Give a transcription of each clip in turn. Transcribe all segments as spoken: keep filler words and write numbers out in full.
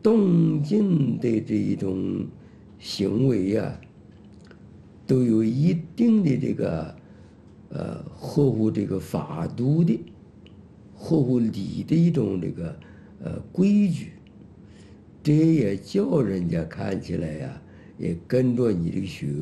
动静的这一种行为呀、啊，都有一定的这个呃合乎这个法度的、合乎礼的一种这个呃规矩，这也叫人家看起来呀、啊，也跟着你这个学。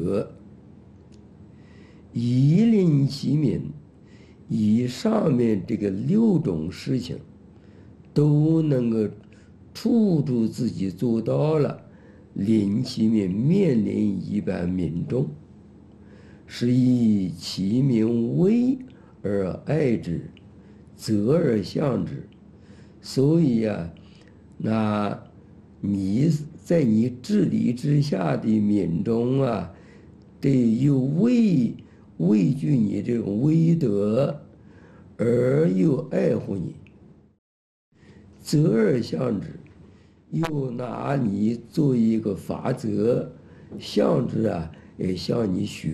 以临其民，以上面这个六种事情都能够处处自己做到了，临其民，面临一般民众，是以其民威而爱之，责而向之。所以呀、啊，那你在你治理之下的民众啊，得有畏畏惧你这种威德，而又爱护你，责而向之，又拿你做一个法则，向之啊，也向你学，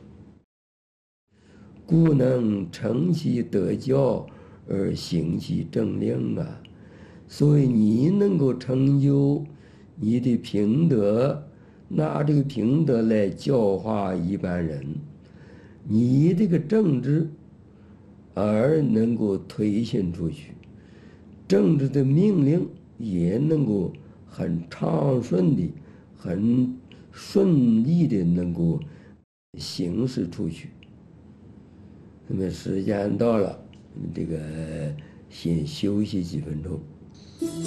故能承其德教而行其政令啊。所以你能够成就你的品德，拿这个品德来教化一般人，你这个政治而能够推行出去，政治的命令也能够很畅顺的、很顺利的能够行使出去。那么时间到了，这个先休息几分钟。